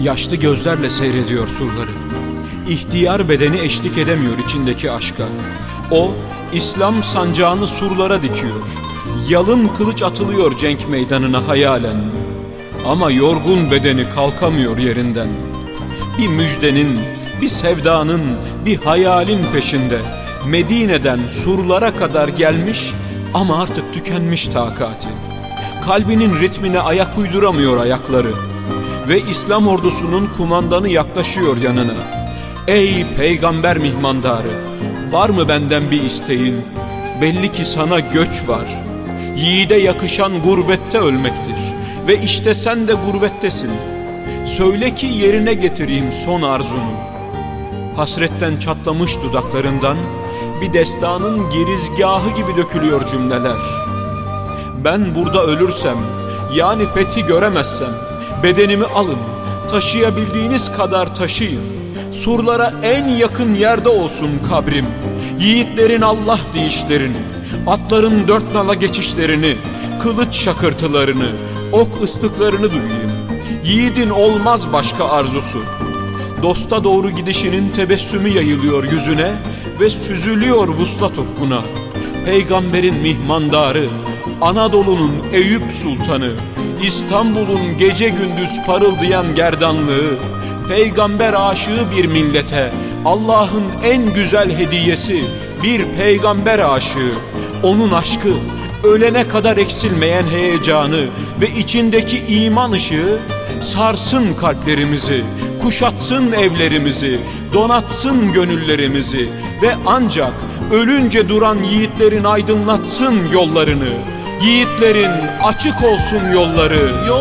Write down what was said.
Yaşlı gözlerle seyrediyor surları. İhtiyar bedeni eşlik edemiyor içindeki aşka. O, İslam sancağını surlara dikiyor. Yalın kılıç atılıyor cenk meydanına hayalen. Ama yorgun bedeni kalkamıyor yerinden. Bir müjdenin, bir sevdanın, bir hayalin peşinde Medine'den surlara kadar gelmiş ama artık tükenmiş takati. Kalbinin ritmine ayak uyduramıyor ayakları. Ve İslam ordusunun kumandanı yaklaşıyor yanına. Ey peygamber mihmandarı, var mı benden bir isteğin? Belli ki sana göç var. Yiğide yakışan gurbette ölmektir. Ve işte sen de gurbettesin. Söyle ki yerine getireyim son arzunu. Hasretten çatlamış dudaklarından bir destanın girizgahı gibi dökülüyor cümleler. Ben burada ölürsem, yani fethi göremezsem, bedenimi alın, taşıyabildiğiniz kadar taşıyın. Surlara en yakın yerde olsun kabrim. Yiğitlerin Allah deyişlerini, atların dört nala geçişlerini, kılıç şakırtılarını, ok ıslıklarını duyayım. Yiğidin olmaz başka arzusu. Dosta doğru gidişinin tebessümü yayılıyor yüzüne ve süzülüyor vuslat ufkuna. Peygamberin mihmandarı, Anadolu'nun Eyüp Sultanı, İstanbul'un gece gündüz parıldayan gerdanlığı, peygamber aşığı bir millete Allah'ın en güzel hediyesi bir peygamber aşığı. Onun aşkı, ölene kadar eksilmeyen heyecanı ve içindeki iman ışığı sarsın kalplerimizi, kuşatsın evlerimizi, donatsın gönüllerimizi ve ancak ölünce duran yiğitlerin aydınlatsın yollarını. Yiğitlerin açık olsun yolları.